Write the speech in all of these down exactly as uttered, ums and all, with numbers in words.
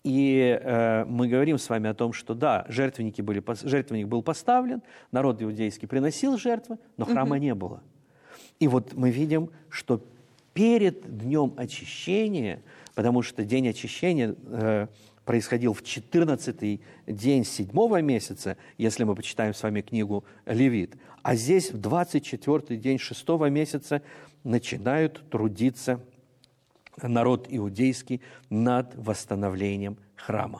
И э, мы говорим с вами о том, что да, жертвенники были, жертвенник был поставлен, народ иудейский приносил жертвы, но храма mm-hmm. не было. И вот мы видим, что перед днем очищения, потому что день очищения э, происходил в четырнадцатый день седьмого месяца, если мы почитаем с вами книгу Левит, а здесь в двадцать четвёртый день шестого месяца начинают трудиться народ иудейский над восстановлением храма.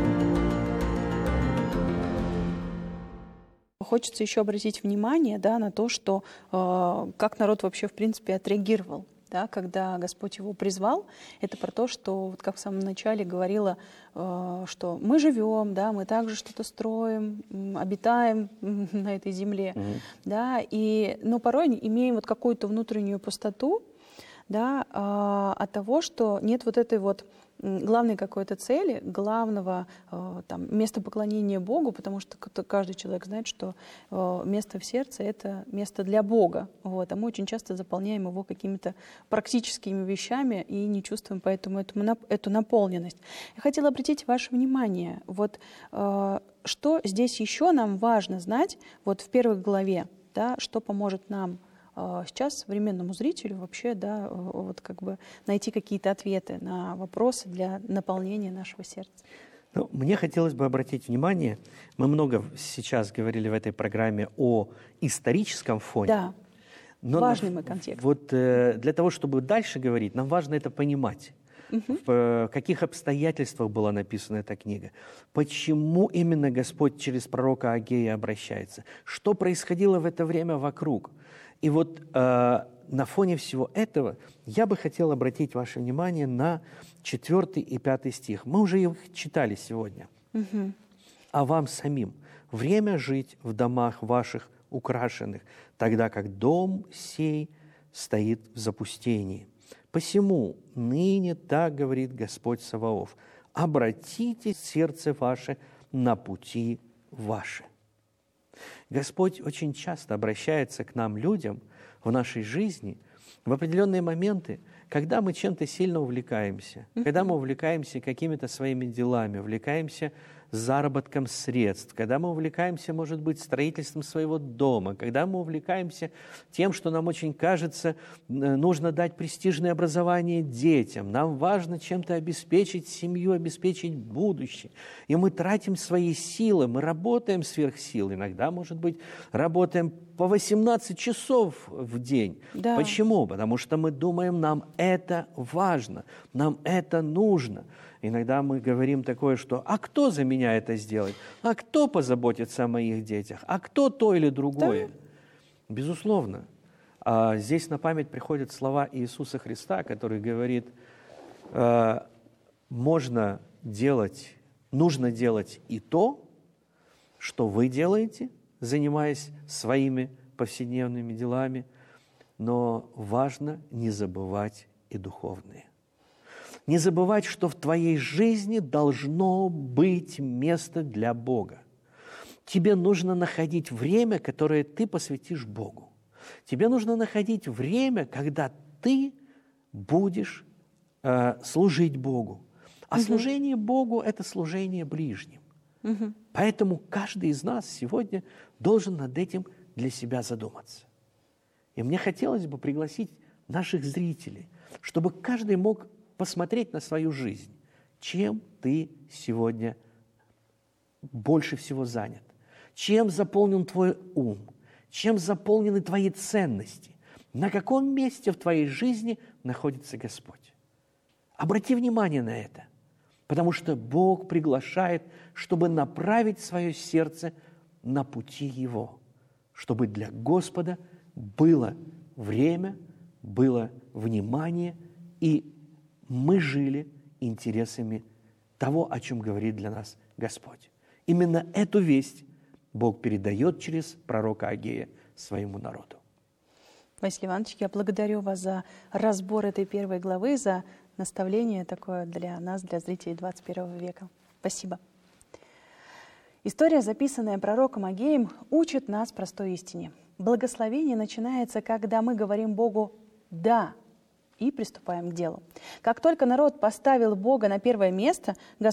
Хочется еще обратить внимание, да, на то, что э, как народ вообще в принципе отреагировал, да, когда Господь его призвал. Это про то, что, вот как в самом начале говорила, э, что мы живем, да, мы также что-то строим, обитаем на этой земле, mm-hmm. да, и, но порой имеем вот какую-то внутреннюю пустоту, да, э, от того, что нет вот этой вот главной какой-то цели, главного э, там, места поклонения Богу, потому что каждый человек знает, что э, место в сердце — это место для Бога. Вот, а мы очень часто заполняем его какими-то практическими вещами и не чувствуем поэтому эту, эту наполненность. Я хотела обратить ваше внимание, вот, э, что здесь еще нам важно знать вот в первой главе, да, что поможет нам сейчас современному зрителю вообще, да, вот как бы найти какие-то ответы на вопросы для наполнения нашего сердца. Ну, мне хотелось бы обратить внимание, мы много сейчас говорили в этой программе о историческом фоне. Да, но важный на, мой контекст. Вот э, для того, чтобы дальше говорить, нам важно это понимать. Угу. В э, каких обстоятельствах была написана эта книга? Почему именно Господь через пророка Агея обращается? Что происходило в это время вокруг? И вот э, на фоне всего этого я бы хотел обратить ваше внимание на четвертый и пятый стих. Мы уже их читали сегодня. Угу. «А вам самим время жить в домах ваших украшенных, тогда как дом сей стоит в запустении. Посему ныне так говорит Господь Саваоф: обратите сердце ваше на пути ваши». Господь очень часто обращается к нам, людям, в нашей жизни в определенные моменты, когда мы чем-то сильно увлекаемся, mm-hmm. когда мы увлекаемся какими-то своими делами, увлекаемся заработком средств, когда мы увлекаемся, может быть, строительством своего дома, когда мы увлекаемся тем, что нам очень кажется, нужно дать престижное образование детям, нам важно чем-то обеспечить семью, обеспечить будущее. И мы тратим свои силы, мы работаем сверх сил, иногда, может быть, работаем по восемнадцать часов в день. Да. Почему? Потому что мы думаем, нам это важно, нам это нужно. Иногда мы говорим такое, что «а кто за меня это сделает? А кто позаботится о моих детях? А кто то или другое?» Да. Безусловно. А здесь на память приходят слова Иисуса Христа, который говорит, э, можно делать, нужно делать и то, что вы делаете, занимаясь своими повседневными делами, но важно не забывать и духовные. Не забывать, что в твоей жизни должно быть место для Бога. Тебе нужно находить время, которое ты посвятишь Богу. Тебе нужно находить время, когда ты будешь э, служить Богу. А угу. служение Богу – это служение ближним. Угу. Поэтому каждый из нас сегодня должен над этим для себя задуматься. И мне хотелось бы пригласить наших зрителей, чтобы каждый мог посмотреть на свою жизнь. Чем ты сегодня больше всего занят? Чем заполнен твой ум? Чем заполнены твои ценности? На каком месте в твоей жизни находится Господь? Обрати внимание на это, потому что Бог приглашает, чтобы направить свое сердце на пути Его, чтобы для Господа было время, было внимание, и мы жили интересами того, о чем говорит для нас Господь. Именно эту весть Бог передает через пророка Агея своему народу. Василий Иванович, я благодарю вас за разбор этой первой главы, за наставление такое для нас, для зрителей двадцать первого века. Спасибо. История, записанная пророком Агеем, учит нас простой истине. Благословение начинается, когда мы говорим Богу «да» и приступаем к делу. Как только народ поставил Бога на первое место, Господь